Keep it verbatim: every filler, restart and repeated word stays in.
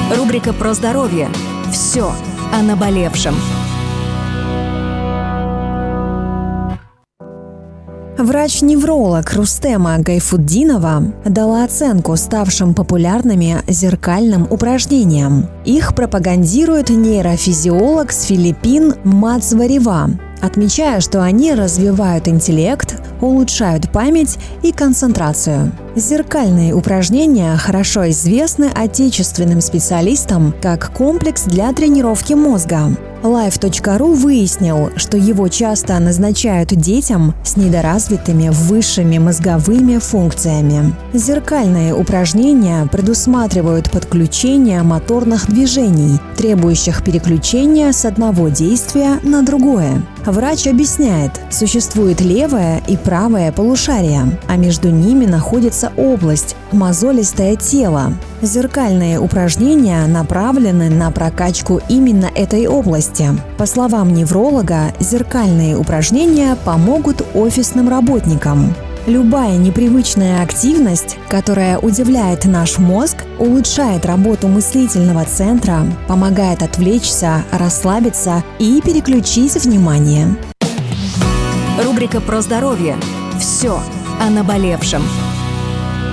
Рубрика про здоровье. Все о наболевшем. Врач-невролог Рустема Гайфутдинова дала оценку ставшим популярными зеркальным упражнениям. Их пропагандирует нейрофизиолог с Филиппин Мац Варева, отмечая, что они развивают интеллект, улучшают память и концентрацию. Зеркальные упражнения хорошо известны отечественным специалистам как комплекс для тренировки мозга. лайф точка ру выяснил, что его часто назначают детям с недоразвитыми высшими мозговыми функциями. Зеркальные упражнения предусматривают подключение моторных движений, требующих переключения с одного действия на другое. Врач объясняет, существует левое и правое полушария, а между ними находится область – мозолистое тело. Зеркальные упражнения направлены на прокачку именно этой области. По словам невролога, зеркальные упражнения помогут офисным работникам. Любая непривычная активность, которая удивляет наш мозг, улучшает работу мыслительного центра, помогает отвлечься, расслабиться и переключить внимание. Рубрика про здоровье. Все о наболевшем.